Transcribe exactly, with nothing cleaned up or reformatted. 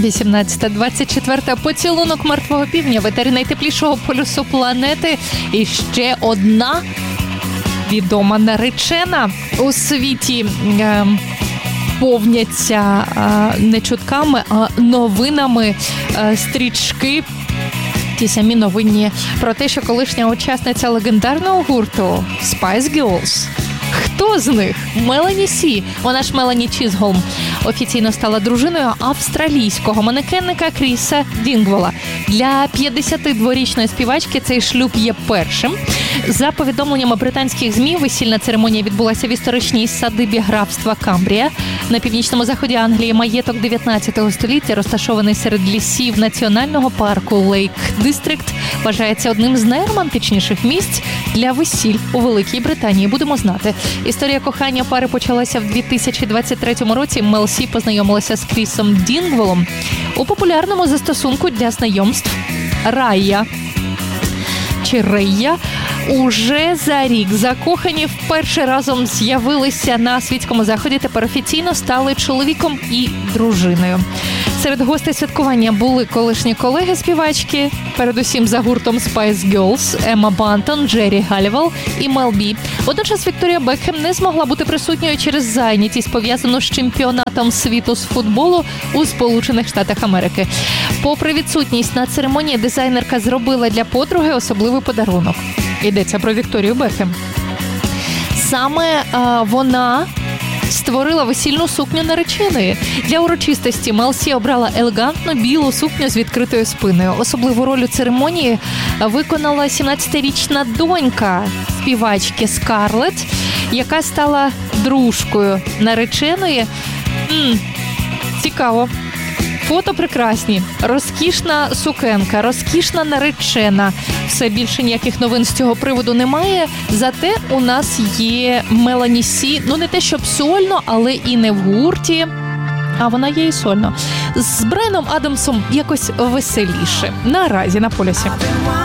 вісімнадцята двадцять четверта. Поцілунок мертвого півдня в етері найтеплішого полюсу планети. І ще одна відома наречена у світі е, повняться е, не чутками, а новинами е, стрічки. Ті самі новинні про те, що колишня учасниця легендарного гурту Spice Girls, хто з них? Мелані Сі, вона ж Мелані Чізголм, офіційно стала дружиною австралійського манекенника Кріса Дінгвола. Для п'ятдесятидворічної співачки цей шлюб є першим. За повідомленнями британських ЗМІ, весільна церемонія відбулася в історичній садибі графства Камбрія на північному заході Англії. Маєток дев'ятнадцятого століття, розташований серед лісів національного парку Лейк Дистрикт, вважається одним з найромантичніших місць для весіль у Великій Британії. Будемо знати. Історія кохання пари почалася в дві тисячі двадцять третьому році. Мел Сі познайомилася з Крісом Дінгволом у популярному застосунку для знайомств Рая чи Рея. Уже за рік закохані вперше разом з'явилися на світському заході, тепер офіційно стали чоловіком і дружиною. Серед гостей святкування були колишні колеги співачки, передусім за гуртом Spice Girls, Емма Бантон, Джері Галлівел і Мел Бі. Водночас Вікторія Бекхем не змогла бути присутньою через зайнятість, пов'язану з чемпіонатом світу з футболу у Сполучених Штатах Америки. Попри відсутність на церемонії, дизайнерка зробила для подруги особливий подарунок. Йдеться про Вікторію Бекхем. Саме е, вона створила весільну сукню нареченої. Для урочистості Мел Сі обрала елегантну білу сукню з відкритою спиною. Особливу роль у церемонії виконала сімнадцятирічна донька співачки Скарлетт, яка стала дружкою нареченої. М-м, цікаво. Фото прекрасні, розкішна сукенка, розкішна наречена. Все більше ніяких новин з цього приводу немає. Зате у нас є Мелані Сі, ну не те щоб сольно, але і не в гурті, а вона є і сольно. З Брайаном Адамсом якось веселіше. Наразі на полюсі.